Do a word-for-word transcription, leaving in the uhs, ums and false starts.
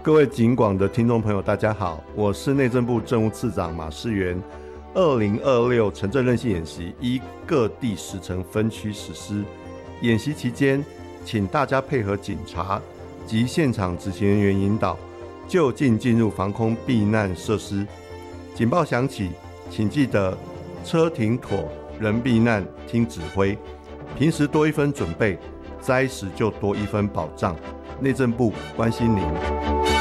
各位警广的听众朋友大家好，我是内政部政务次长马世元。二零二六城镇韧性演习依各地时程分区实施，演习期间请大家配合警察及现场执行人员引导，就近进入防空避难设施。警报响起，请记得车停妥，人避难，听指挥。平时多一分准备，灾时就多一分保障。内政部关心您。